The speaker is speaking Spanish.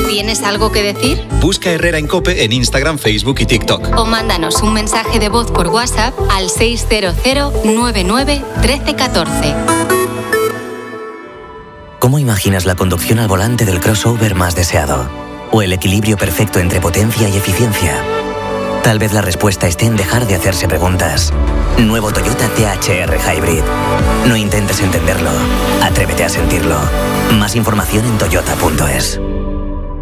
¿Tienes algo que decir? Busca Herrera en COPE en Instagram, Facebook y TikTok. O mándanos un mensaje de voz por WhatsApp al 600 99 13 14. ¿Cómo imaginas la conducción al volante del crossover más deseado? ¿O el equilibrio perfecto entre potencia y eficiencia? Tal vez la respuesta esté en dejar de hacerse preguntas. Nuevo Toyota THR Hybrid. No intentes entenderlo. Atrévete a sentirlo. Más información en toyota.es.